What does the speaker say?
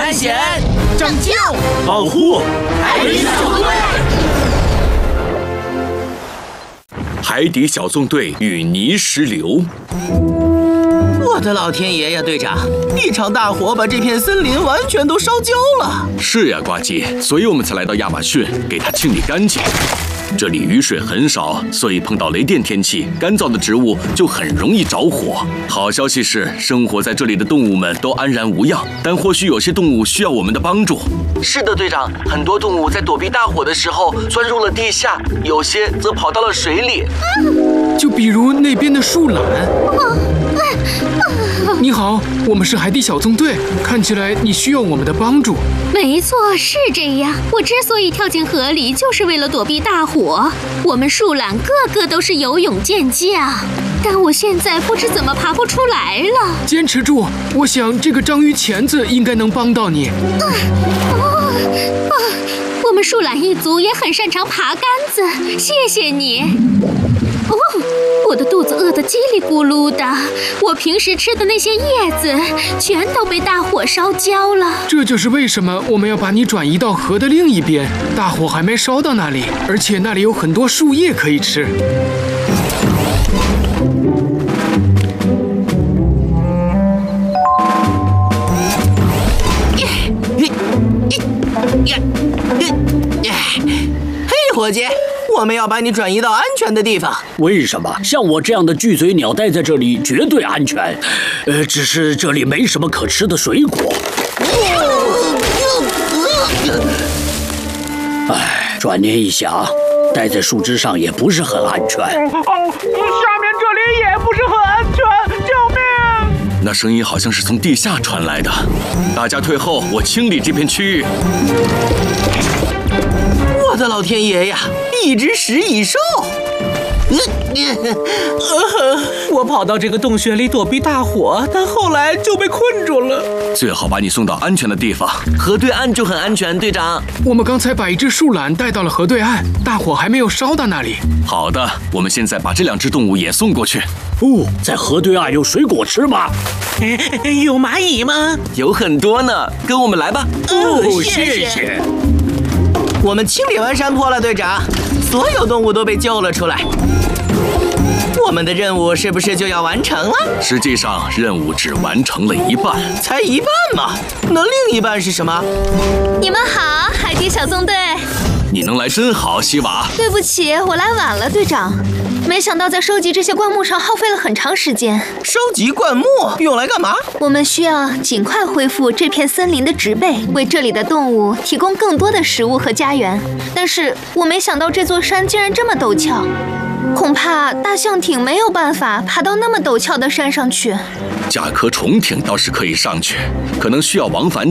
探险、 拯救、 保护海底小纵队。 海底小纵队与泥石流。 我的老天爷呀，队长！一场大火把这片森林完全都烧焦了。 是呀，呱唧，所以我们才来到亚马逊，给它清理干净。这里雨水很少，所以碰到雷电天气，干燥的植物就很容易着火。好消息是，生活在这里的动物们都安然无恙，但或许有些动物需要我们的帮助。 是的，队长，很多动物在躲避大火的时候钻入了地下，有些则跑到了水里。 就比如那边的树懒。你好，我们是海底小纵队，看起来你需要我们的帮助。 没错，是这样。我之所以跳进河里，就是为了躲避大火。我们树懒个个都是游泳健将，但我现在不知怎么爬不出来了。 坚持住，我想这个章鱼钳子应该能帮到你。 我们树懒一族也很擅长爬杆子，谢谢你。我的肚子饿得叽里咕噜的，我平时吃的那些叶子全都被大火烧焦了。 这就是为什么我们要把你转移到河的另一边，大火还没烧到那里，而且那里有很多树叶可以吃。 嘿，伙计！我们要把你转移到安全的地方。 为什么？像我这样的巨嘴鸟待在这里绝对安全。只是这里没什么可吃的水果。哎，转念一想，待在树枝上也不是很安全。 下面这里也不是很安全，救命！ 那声音好像是从地下传来的。大家退后，我清理这片区域。 我的老天爷呀！一只食蚁兽！ 我跑到这个洞穴里躲避大火，但后来就被困住了。 最好把你送到安全的地方。 河对岸就很安全，队长。 我们刚才把一只树懒带到了河对岸，大火还没有烧到那里。 好的，我们现在把这2只动物也送过去。 哦，在河对岸有水果吃吗？ 有蚂蚁吗？ 有很多呢，跟我们来吧。 谢谢。 我们清理完山坡了，队长，所有动物都被救了出来。我们的任务是不是就要完成了？ 实际上，任务只完成了一半。 才一半吗？那另一半是什么？ 你们好，海底小纵队。 你能来真好，希瓦。 对不起，我来晚了，队长。没想到在收集这些灌木上耗费了很长时间。 收集灌木用来干嘛？ 我们需要尽快恢复这片森林的植被，为这里的动物提供更多的食物和家园。但是我没想到这座山竟然这么陡峭，恐怕大象艇没有办法爬到那么陡峭的山上去。 甲壳虫艇倒是可以上去，可能需要往返